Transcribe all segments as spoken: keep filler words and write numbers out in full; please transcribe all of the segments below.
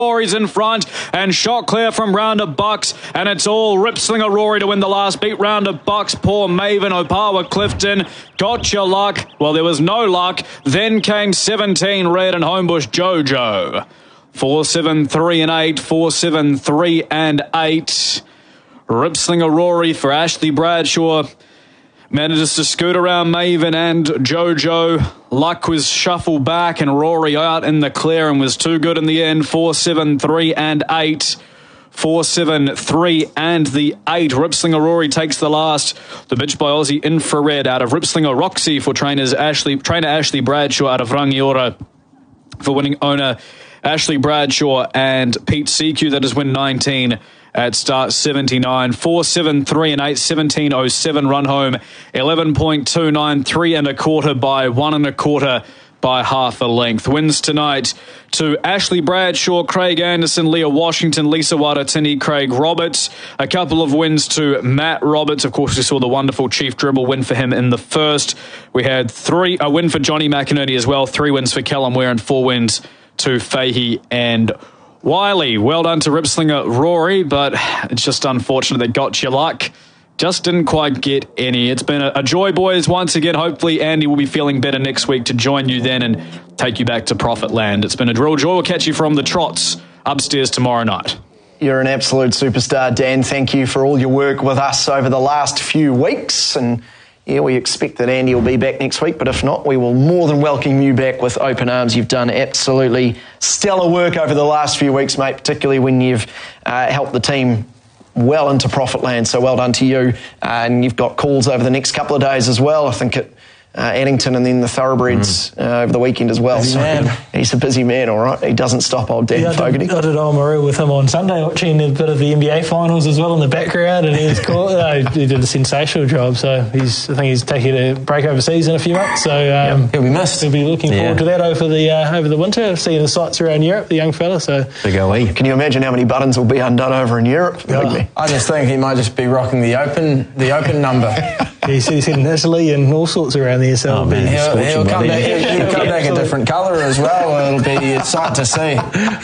Rory's in front and shot clear from Rounder Bucks, and it's all Ripslinger Rory to win the last beat. Rounder Bucks, poor Maven, Opawa Clifton, Gotcha Luck. Well, there was no luck. Then came seventeen Red and Homebush Jojo. four seven three and eight, four seven three and eight. Ripslinger Rory for Ashley Bradshaw manages to scoot around Maven and Jojo. Luck was shuffled back and Rory out in the clear and was too good in the end. four seven three and eight. four seven three and the eight. Ripslinger Rory takes the last. The Bitch by Aussie Infrared out of Ripslinger Roxy for trainers Ashley, trainer Ashley Bradshaw out of Rangiora for winning owner Ashley Bradshaw and Pete C Q. That is win nineteen at start seventy-nine. four seven three and eight, seventeen oh seven run home, eleven point two nine, three and a quarter by one and a quarter by half a length. Wins tonight to Ashley Bradshaw, Craig Anderson, Leah Washington, Lisa Watatini, Craig Roberts. A couple of wins to Matt Roberts. Of course, we saw the wonderful Chief Dribble win for him in the first. We had three a win for Johnny McInerney as well, three wins for Callum Ware and four wins to Fahey and Wiley. Well done to Ripslinger Rory, but it's just unfortunate that Gotcha Luck just didn't quite get any. It's been a, a joy, boys, once again. Hopefully Andy will be feeling better next week to join you then and take you back to Profit Land. It's been a real joy. We'll catch you from the trots upstairs tomorrow night. You're an absolute superstar, Dan. Thank you for all your work with us over the last few weeks. And yeah, we expect that Andy will be back next week, but if not, we will more than welcome you back with open arms. You've done absolutely stellar work over the last few weeks, mate, particularly when you've uh, helped the team well into Profit Land, so well done to you. Uh, and you've got calls over the next couple of days as well, I think at uh, Addington and then the Thoroughbreds mm. uh, over the weekend as well. Busy so man. He's a busy man, all right. He doesn't stop, old Dan yeah, Fogarty. I did, I did Oamaru with him on Sunday, watching a bit of the N B A finals as well in the background, and he was cool. uh, he did a sensational job. So he's, I think he's taking a break overseas in a few months. So um, yeah, he'll be missed. He'll be looking yeah. forward to that over the uh, over the winter, seeing the sights around Europe. The young fella. So big away. Can you imagine how many buttons will be undone over in Europe? Yeah. I just think he might just be rocking the open the open number. He's, he's in Italy and all sorts around there. So oh, man, he'll, he'll come back. He'll, he'll come back a different colour as well. It'll be a sight to see.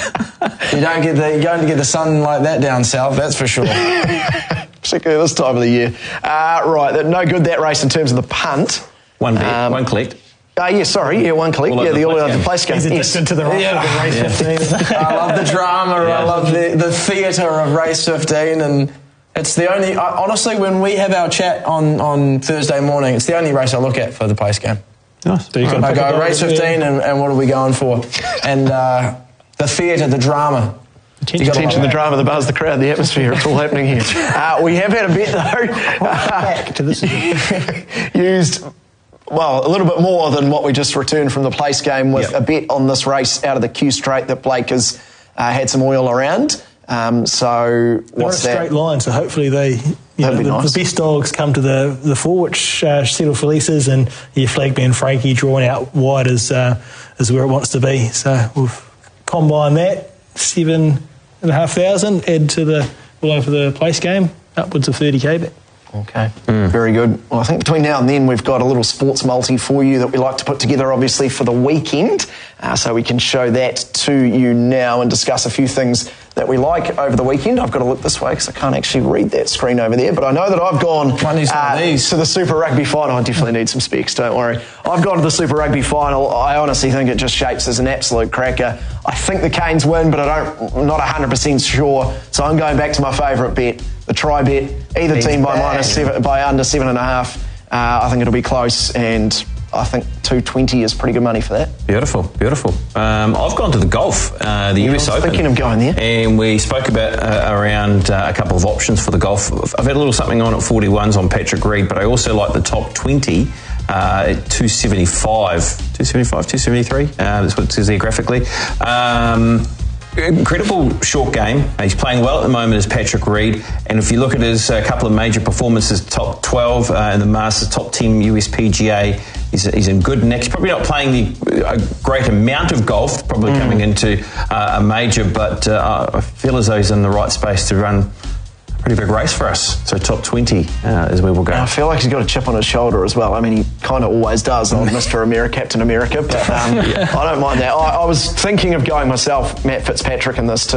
You don't get the you don't get the sun like that down south. That's for sure. Particularly this time of the year. Uh, right, no good that race in terms of the punt. One bet, um, one collect. Uh, yeah, sorry, yeah, one collect. Yeah, the all over the place game. He's addicted yes. to the race, yeah. of race yeah. fifteen. I love the drama. Yeah. I love the, the theatre of race fifteen, and it's the only. I, honestly, when we have our chat on, on Thursday morning, it's the only race I look at for the place game. Nice. So you I go race fifteen, and, and what are we going for? And uh, the theatre, the drama. Attention, attention the drama, the buzz, the crowd, the atmosphere. It's all happening here. Uh, we have had a bit though. Back to this. Used. Well, a little bit more than what we just returned from the place game with yep. a bet on this race out of the Q straight that Blake has uh, had some oil around. Um, so They're what's a that? straight line, so hopefully they, you know, the, nice. the best dogs come to the, the four, which uh, settle Felices, and your flag man Frankie drawn out wide is, uh, is where it wants to be. So we've combined that, seven and a half thousand, add to the, all over the place game, upwards of thirty K back. Okay, mm. very good. Well, I think between now and then we've got a little sports multi for you that we like to put together, obviously, for the weekend. Uh, so we can show that to you now and discuss a few things that we like over the weekend. I've got to look this way because I can't actually read that screen over there, but I know that I've gone uh, to the Super Rugby final. I definitely need some specs, don't worry. I've gone to the Super Rugby final. I honestly think it just shapes as an absolute cracker. I think the Canes win, but I don't, I'm not one hundred percent sure. So I'm going back to my favourite bet, the try bet. Either He's team by bad. minus seven, by under seven and a half. Uh, I think it'll be close, and I think two twenty is pretty good money for that. Beautiful, beautiful. Um, I've gone to the golf, uh, the yeah, U S I was Open. thinking of going there. And we spoke about uh, around uh, a couple of options for the golf. I've had a little something on at forty-ones on Patrick Reed, but I also like the top twenty uh, at two seventy-five. two seventy-five, two seventy-three, uh, that's what it says there graphically. Um, Incredible short game. He's playing well at the moment as Patrick Reed, and if you look at his uh, couple of major performances, top twelve uh, in the Masters, top ten U S P G A, he's, he's in good nick. He's probably not playing the, a great amount of golf, probably mm. coming into uh, a major, but uh, I feel as though he's in the right space to run pretty big race for us. So top twenty uh, is where we'll go. I feel like he's got a chip on his shoulder as well. I mean, he kind of always does on Mister America, Captain America, but um, yeah. I don't mind that. I, I was thinking of going myself, Matt Fitzpatrick, in this too.